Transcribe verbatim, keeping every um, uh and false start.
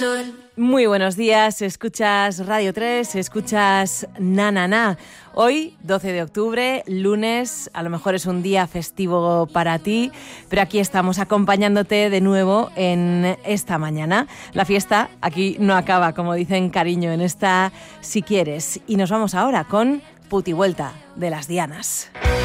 Muy buenos días, escuchas Radio tres, escuchas Na Na Na. Hoy, doce de octubre, lunes, a lo mejor es un día festivo para ti, pero aquí estamos acompañándote de nuevo en esta mañana. La fiesta aquí no acaba, como dicen cariño, en esta Si Quieres. Y nos vamos ahora con Putivuelta de las Dianas.